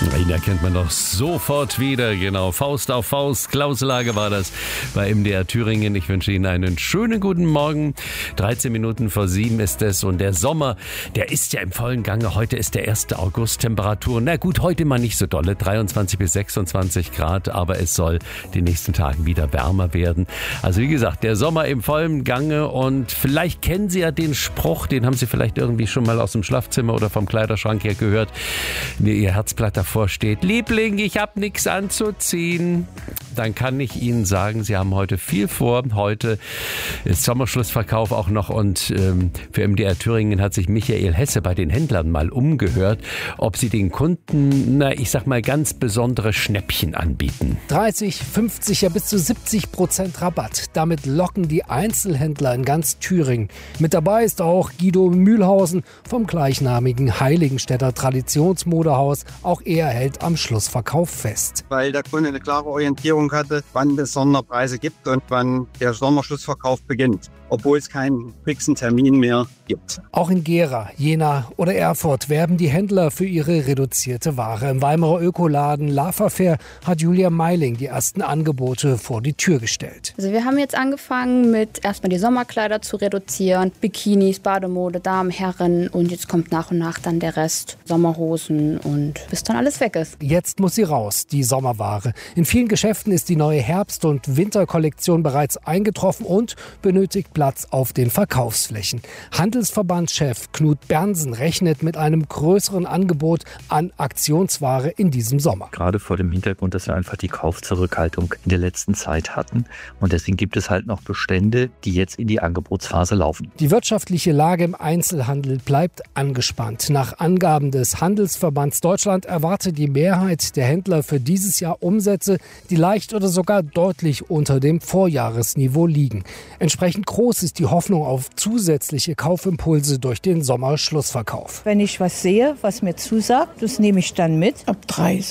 Ihn erkennt man doch sofort wieder, genau. Faust auf Faust, Klaus Lage war das bei MDR Thüringen. Ich wünsche Ihnen einen schönen guten Morgen. 13 Minuten vor 7 ist es und der Sommer, der ist ja im vollen Gange. Heute ist der 1. August, Temperaturen, na gut, heute mal nicht so dolle, 23 bis 26 Grad, aber es soll die nächsten Tagen wieder wärmer werden. Also wie gesagt, der Sommer im vollen Gange und vielleicht kennen Sie ja den Spruch, den haben Sie vielleicht irgendwie schon mal aus dem Schlafzimmer oder vom Kleiderschrank her gehört, mir Ihr Herzblatt davor steht: Liebling, ich hab nichts anzuziehen. Dann kann ich Ihnen sagen, Sie haben heute viel vor. Heute ist Sommerschlussverkauf auch noch und für MDR Thüringen hat sich Michael Hesse bei den Händlern mal umgehört, ob sie den Kunden, ich sag mal, ganz besondere Schnäppchen anbieten. 30, 50, ja bis zu 70% Rabatt. Damit locken die Einzelhändler in ganz Thüringen. Mit dabei ist auch Guido Mühlhausen vom gleichnamigen Heiligenstädter Traditionsmodehaus. Auch er hält am Schlussverkauf fest. Weil der Kunde eine klare Orientierung hatte, wann es Sonderpreise gibt und wann der Sommerschlussverkauf beginnt, obwohl es keinen fixen Termin mehr gibt. Auch in Gera, Jena oder Erfurt werben die Händler für ihre reduzierte Ware. Im Weimarer Ökoladen Lava Fair hat Julia Meiling die ersten Angebote vor die Tür gestellt. Also wir haben jetzt angefangen mit erstmal die Sommerkleider zu reduzieren, Bikinis, Bademode, Damen, Herren und jetzt kommt nach und nach dann der Rest, Sommerhosen und bis dann alles weg ist. Jetzt muss sie raus, die Sommerware. In vielen Geschäften ist die neue Herbst- und Winterkollektion bereits eingetroffen und benötigt Platz auf den Verkaufsflächen. Handelsverbandschef Knut Bernsen rechnet mit einem größeren Angebot an Aktionsware in diesem Sommer. Gerade vor dem Hintergrund, dass wir einfach die Kaufzurückhaltung in der letzten Zeit hatten. Und deswegen gibt es halt noch Bestände, die jetzt in die Angebotsphase laufen. Die wirtschaftliche Lage im Einzelhandel bleibt angespannt. Nach Angaben des Handelsverbands Deutschland erwartet die Mehrheit der Händler für dieses Jahr Umsätze, die leicht oder sogar deutlich unter dem Vorjahresniveau liegen. Entsprechend groß ist die Hoffnung auf zusätzliche Kaufimpulse durch den Sommerschlussverkauf. Wenn ich was sehe, was mir zusagt, das nehme ich dann mit. Ab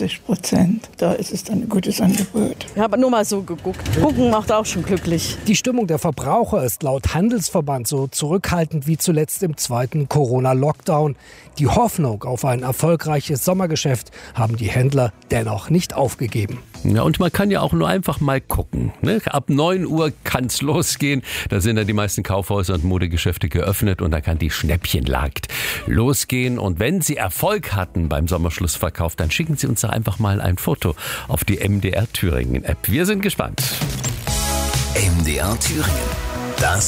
30%, da ist es dann ein gutes Angebot. Ich habe nur mal so geguckt. Gucken macht auch schon glücklich. Die Stimmung der Verbraucher ist laut Handelsverband so zurückhaltend wie zuletzt im zweiten Corona-Lockdown. Die Hoffnung auf ein erfolgreiches Sommergeschäft haben die Händler dennoch nicht aufgegeben. Ja, und man kann ja auch nur einfach mal gucken. Ne? Ab 9 Uhr kann es losgehen. Da sind dann die meisten Kaufhäuser und Modegeschäfte geöffnet und da kann die Schnäppchenjagd losgehen. Und wenn Sie Erfolg hatten beim Sommerschlussverkauf, dann schicken Sie uns doch einfach mal ein Foto auf die MDR Thüringen App. Wir sind gespannt. MDR Thüringen. Das